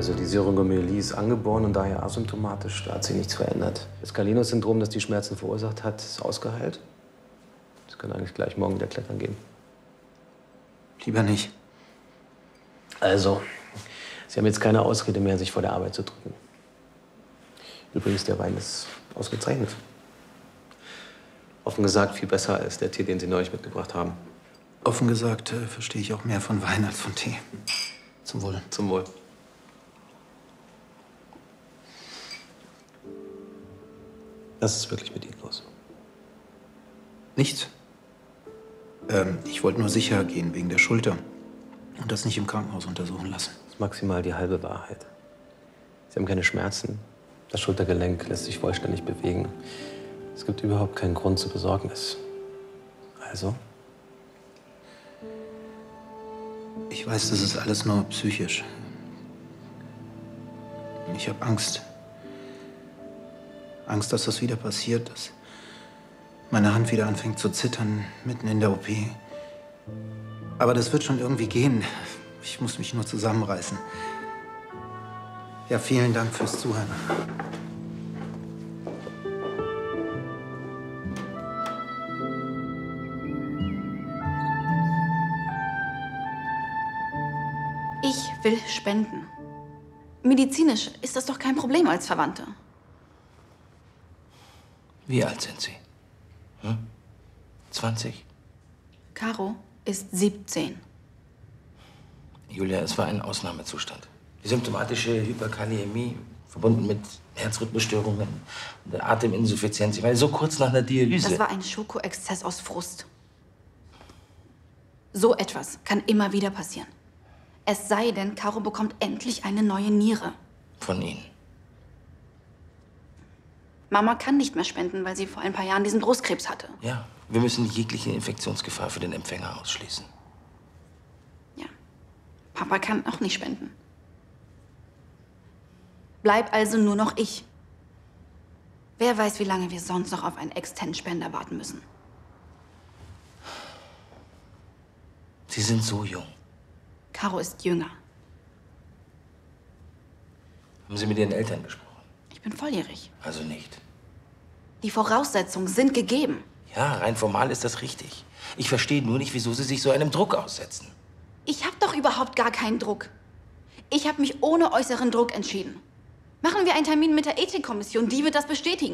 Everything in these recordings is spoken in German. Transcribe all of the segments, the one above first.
Also die Syringomyelie ist angeboren und daher asymptomatisch. Da hat sich nichts verändert. Das Gallino-Syndrom, das die Schmerzen verursacht hat, ist ausgeheilt. Sie können eigentlich gleich morgen wieder klettern gehen. Lieber nicht. Also, Sie haben jetzt keine Ausrede mehr, sich vor der Arbeit zu drücken. Übrigens, der Wein ist ausgezeichnet. Offen gesagt, viel besser als der Tee, den Sie neulich mitgebracht haben. Offen gesagt, verstehe ich auch mehr von Wein als von Tee. Zum Wohl. Zum Wohl. Was ist wirklich mit Ihnen los? Nichts. Ich wollte nur sicher gehen wegen der Schulter und das nicht im Krankenhaus untersuchen lassen. Das ist maximal die halbe Wahrheit. Sie haben keine Schmerzen. Das Schultergelenk lässt sich vollständig bewegen. Es gibt überhaupt keinen Grund zur Besorgnis. Also? Ich weiß, das ist alles nur psychisch. Ich habe Angst. Angst, dass das wieder passiert, dass meine Hand wieder anfängt zu zittern, mitten in der OP. Aber das wird schon irgendwie gehen. Ich muss mich nur zusammenreißen. Ja, vielen Dank fürs Zuhören. Ich will spenden. Medizinisch ist das doch kein Problem als Verwandte. Wie alt sind Sie? 20? Caro ist 17. Julia, es war ein Ausnahmezustand. Die symptomatische Hyperkaliämie, verbunden mit Herzrhythmusstörungen und der Ateminsuffizienz. Ich meine, so kurz nach einer Dialyse. Das war ein Schokoexzess aus Frust. So etwas kann immer wieder passieren. Es sei denn, Caro bekommt endlich eine neue Niere. Von Ihnen. Mama kann nicht mehr spenden, weil sie vor ein paar Jahren diesen Brustkrebs hatte. Ja, wir müssen jegliche Infektionsgefahr für den Empfänger ausschließen. Ja. Papa kann auch nicht spenden. Bleib also nur noch ich. Wer weiß, wie lange wir sonst noch auf einen externen Spender warten müssen. Sie sind so jung. Caro ist jünger. Haben Sie mit Ihren Eltern gesprochen? Ich bin volljährig. Also nicht. Die Voraussetzungen sind gegeben. Ja, rein formal ist das richtig. Ich verstehe nur nicht, wieso Sie sich so einem Druck aussetzen. Ich habe doch überhaupt gar keinen Druck. Ich habe mich ohne äußeren Druck entschieden. Machen wir einen Termin mit der Ethikkommission, die wird das bestätigen.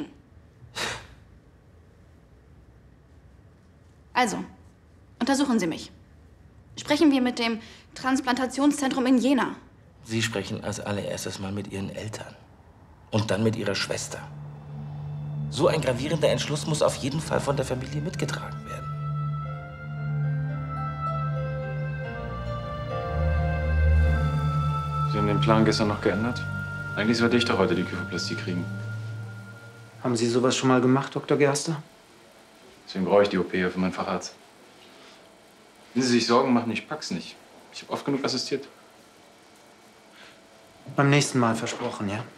Also, untersuchen Sie mich. Sprechen wir mit dem Transplantationszentrum in Jena. Sie sprechen als allererstes mal mit Ihren Eltern. Und dann mit Ihrer Schwester. So ein gravierender Entschluss muss auf jeden Fall von der Familie mitgetragen werden. Sie haben den Plan gestern noch geändert? Eigentlich sollte ich doch heute die Kyphoplastie kriegen. Haben Sie sowas schon mal gemacht, Dr. Gerster? Deswegen brauche ich die OP für meinen Facharzt. Wenn Sie sich Sorgen machen, ich pack's nicht. Ich habe oft genug assistiert. Beim nächsten Mal versprochen, ja?